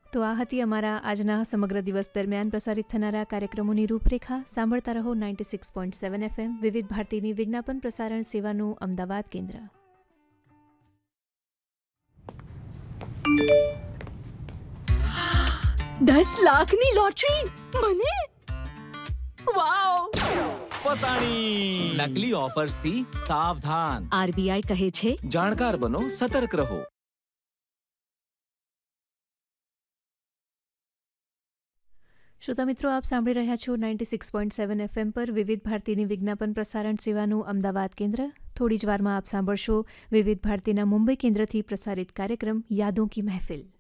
તો આ હતી અમારા આજના સમગ્ર દિવસ દરમિયાન પ્રસારિત થનારા કાર્યક્રમોની રૂપરેખા. સાંભળતા રહો 96.7 FM વિવિધ ભારતીની વિજ્ઞાપન પ્રસારણ સેવાનું અમદાવાદ કેન્દ્ર. ₹10,00,000ની લોટરી મને! વાવ! ફસાણી! નકલી ઓફર્સથી સાવધાન. આરબીઆઈ કહે છે, જાણકાર બનો, સતર્ક રહો. શ્રોતા મિત્રો, આપ સાંભળી રહ્યા છો 96.7 FM પર વિવિધ ભારતીની વિજ્ઞાપન પ્રસારણ સેવાનું અમદાવાદ કેન્દ્ર. થોડી જ વારમાં આપ સાંભળશો વિવિધ ભારતીના મુંબઈ કેન્દ્રથી પ્રસારિત કાર્યક્રમ યાદોં કી મહેફિલ.